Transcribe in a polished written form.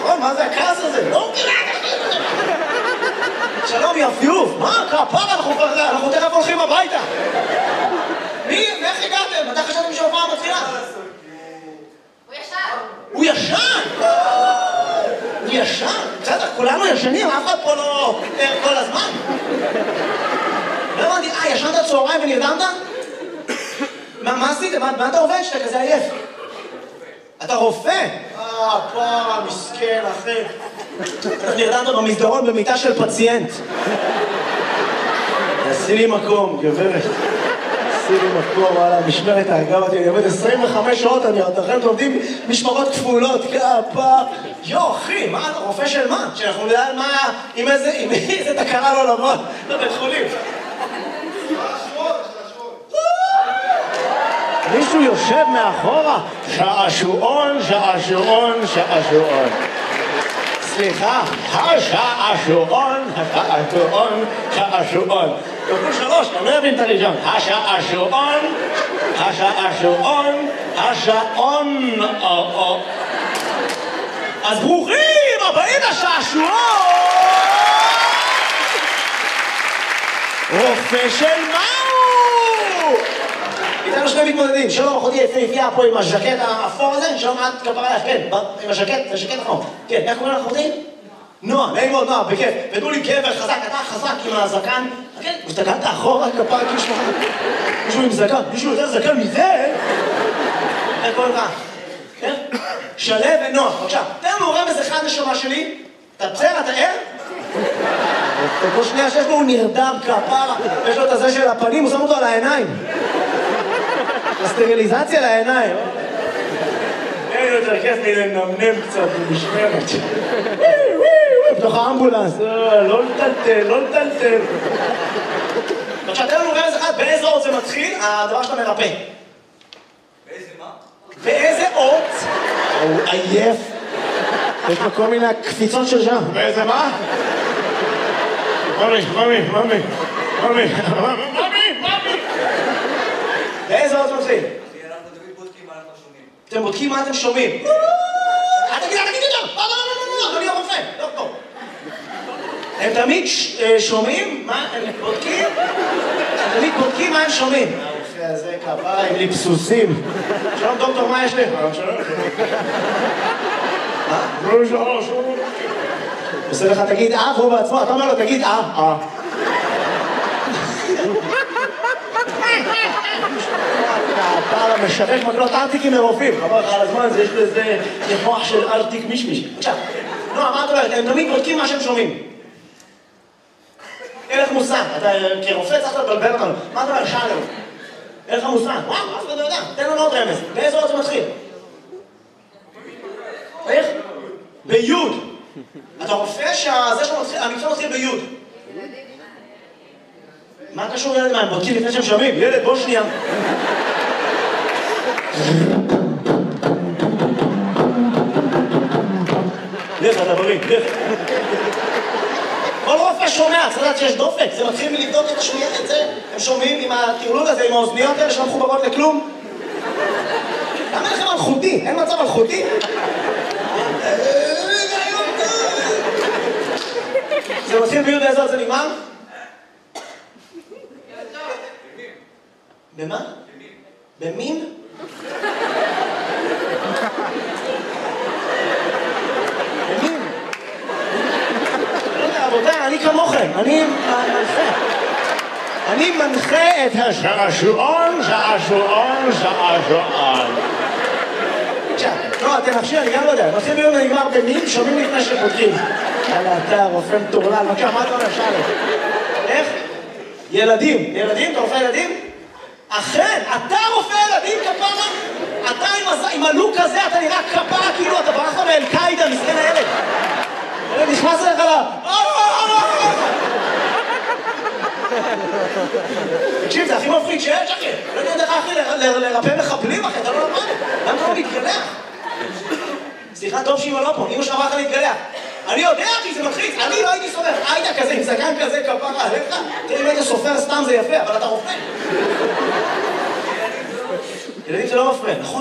נכון? מה זה הכעס הזה? לא מבינה! שלום יפיוף, מה? כפרה, אנחנו תכף הולכים הביתה. מי? איך הגעתם? מתי חשבתם שההופעה מתחילה? הוא ישן. הוא ישן? הוא ישן? בסדר, כולנו ישנים, אף אחד פה לא ער כל הזמן. לא הבנתי, ישנת צהריים ונרדמת? מה עשית? מה אתה עובד שאתה כזה עייף? אתה רופא? פרה, מסכן, אחי. אתה נרדמת במסדרון במיטה של פציינט. עשי לי מקום, גברת. עשי לי מקום, וואלה, משמרת ההרגה אותי. אני עובד 25 שעות, אתם עובדים משמרות כפולות, כפה. אחי, מה אתה רופא של מה? שאנחנו נדע מה, עם איזה תקרה לא לבוא לבית חולים. מישהו יושב מאחורה, שעשועון, שעשועון, שעשועון. סליחה, השעשועון, השעשועון, שעשועון. כפול 3, אני לא אבין את הראשון. השעשועון, השעשועון, השעון. אז ברוכים הבאים לשעשועון! רופא של מהו? איתנו שני מתמודדים, שלום, אחותי יפהפייה פה עם הז'קט האפור הזה, שלום את כפרה לך, כן, עם הז'קט אפור. כן, איך קוראים לך אחותי? נועה, נעים מאוד נועה, בכיף. ותנו לי גבר חזק, אתה חזק עם הזקן. כן, הסתכלת אחורה, כפרה, כאילו שלך. מישהו עם זקן, מישהו יותר זקן מזה? איך קוראים לך? כן? שלו ונועה, בבקשה. תן לנו רמז אחד נשמה שלי. אתה בסדר, אתה ער? כל שנייה שיש לו הוא נרדם כפרה, יש לו את הזה של הפנים, הוא שם אותו על העיניים. הסטריליזציה לעיניים. אין יותר כיף לי לנמנם קצת במשמרת. בתוך האמבולנס, לא לטלטל, לא לטלטל. עכשיו, תן לנו רמז אחד, באיזה אות זה מתחיל, הדבר שאתה מרפא. באיזה מה? באיזה אות? הוא עייף. יש לו כל מיני קפיצות של שם. באיזה מה? ממי. באיזה אות זה מתחיל? אנחנו תמיד בודקים מה אנחנו שומעים. אתם בודקים מה אתם שומעים. תגיד את זה! לא, אדוני הרופא, דוקטור. הם תמיד שומעים מה הם בודקים? הם תמיד בודקים מה הם שומעים. הרופא הזה כפרה עם ליפסוסים. שלום דוקטור, מה יש לך? שלום. עושה לך תגיד והוא בעצמו, אתה אומר לו תגיד הפער המשווק מקלות ארטיקים מרופאים. חבל לך על הזמן, יש לזה מוח של ארטיק מישמיש. בבקשה, נועה, מה את אומרת? הם תמיד בודקים מה שהם שומעים. אין לך מושג, אתה כרופא צריך לבלבל אותנו. מה אתה אומר? שאלה. אין לך מושג. וואו, אף אחד לא יודע. תן לנו עוד רמז. באיזה אות זה מתחיל? איך? ביוד. אתה רופא שהמקצוע מתחיל ביוד. מה קשור ילד? מה, הם בודקים לפני שהם שומעים? ילד, בוא שנייה. לך, אתה בריא, לך. כל רופא שומע, צריך לדעת שיש דופק. זה מתחיל מלבדוק את השמיעה, את זה. הם שומעים עם הטרלול הזה, עם האוזניות האלה שלא מחוברות לכלום. למה לכם אלחוטי? אין מצב אלחוטי? זה מתחיל ביוד באיזה אות זה נגמר? במה? במין? במין? לא יודע, רבותיי, אני כמוכם, אני מנחה את השעשועון. עכשיו, לא, תנחשי, אני גם לא יודע, מתחיל ביום ונגמר במין, שומעים לפני שפותחים. יאללה, אתה רופא מטורלל, בבקשה, מה אתה אומר, שאלה? איך? ילדים, אתה רופא ילדים? אכן, אתה רופא ילדים כפרה? אתה עם הלוק הזה, אתה נראה כפרה כאילו אתה ברחת מאל-קאידה, מסכן הילד. הילד נכנס אליך תקשיב, זה הכי מפחיד שיש, אחי. לא יודע דרך אחי לרפא מחבלים, אחי, אתה לא למד. למה אתה לא מתגלח? סליחה, טוב שאמא לא פה, אמא שלך אמרה להתגלח. אני יודע כי זה מלחיץ, אני לא הייתי סופר. היית כזה, עם זקן כזה, כפרה עליך. תראה, אם היית סופר סתם זה יפה, אבל אתה רופא. ילדים זה לא מפריע, נכון?